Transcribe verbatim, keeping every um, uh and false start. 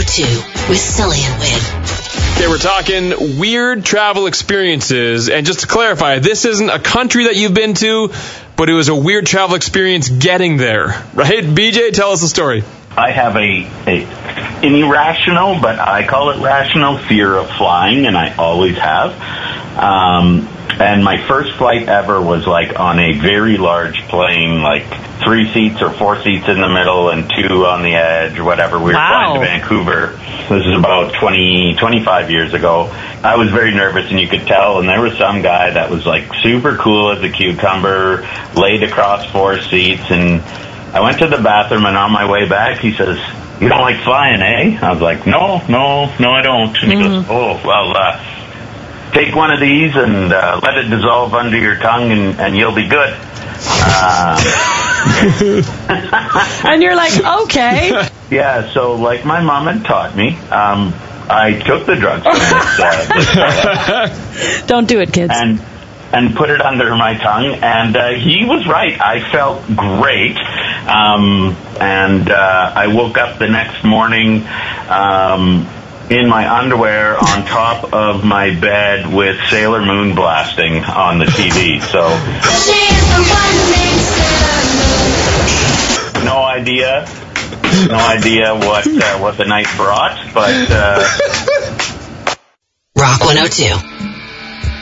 two with Sully and Wade. Okay, we're talking weird travel experiences. And just to clarify, this isn't a country that you've been to, but it was a weird travel experience getting there. Right? B J, tell us the story. I have a, a an irrational, but I call it rational, fear of flying, and I always have. Um, and my first flight ever was like on a very large plane, like three seats or four seats in the middle and two on the edge or whatever. We were Wow. flying to Vancouver. This is about twenty, twenty-five years ago. I was very nervous, and you could tell, and there was some guy that was like super cool as a cucumber, laid across four seats, and I went to the bathroom, and on my way back, he says, "You don't like flying, eh?" I was like, no, no, no, I don't. And he Mm-hmm. goes, "Oh, well, uh, take one of these and uh, let it dissolve under your tongue, and, and you'll be good." Um, And you're like, okay. yeah, so like my mom had taught me, um, I took the drugs from this, uh, this fella, Don't do it, kids. and and put it under my tongue, and uh, he was right. I felt great, um, and uh, I woke up the next morning um, in my underwear on top of my bed with Sailor Moon blasting on the T V. So no idea, no idea what uh, what the night brought, but uh... Rock one oh two.